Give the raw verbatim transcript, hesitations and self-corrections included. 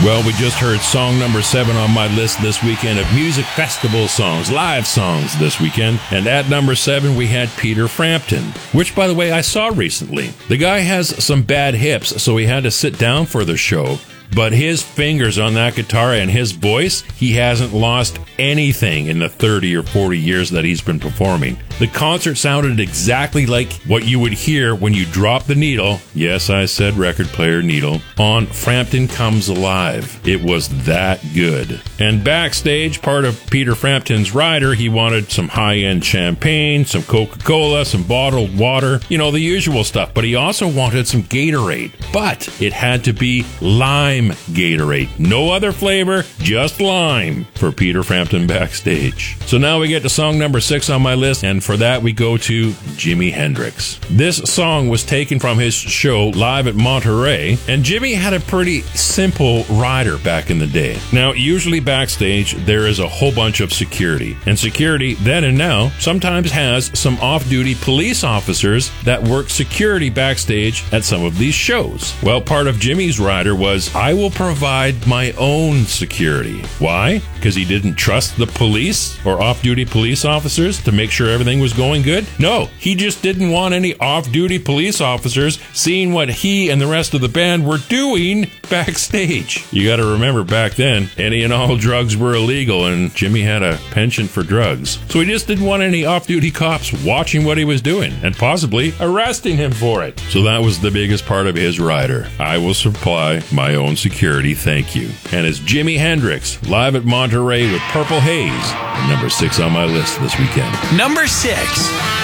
Well, we just heard song number seven on my list this weekend of music festival songs, live songs this weekend. And at number seven, we had Peter Frampton, which, by the way, I saw recently. The guy has some bad hips, so he had to sit down for the show. But his fingers on that guitar and his voice, he hasn't lost anything in the thirty or forty years that he's been performing. The concert sounded exactly like what you would hear when you drop the needle, yes, I said record player needle, on Frampton Comes Alive. It was that good. And backstage, part of Peter Frampton's rider, he wanted some high-end champagne, some Coca-Cola, some bottled water, you know, the usual stuff. But he also wanted some Gatorade. But it had to be lime Gatorade. No other flavor, just lime for Peter Frampton backstage. So now we get to song number six on my list, and for that we go to Jimi Hendrix. This song was taken from his show live at Monterey, and Jimmy had a pretty simple rider back in the day. Now, usually backstage there is a whole bunch of security, and security then and now sometimes has some off-duty police officers that work security backstage at some of these shows. Well, part of Jimmy's rider was, I will provide my own security. Why? Because he didn't trust the police or off-duty police officers to make sure everything was going good? No, he just didn't want any off-duty police officers seeing what he and the rest of the band were doing backstage. You got to remember, back then, any and all drugs were illegal, and Jimmy had a penchant for drugs. So he just didn't want any off-duty cops watching what he was doing and possibly arresting him for it. So that was the biggest part of his rider. I will supply my own security, thank you. And it's Jimi Hendrix live at Monterey with Purple Haze, number six on my list this weekend. Number six.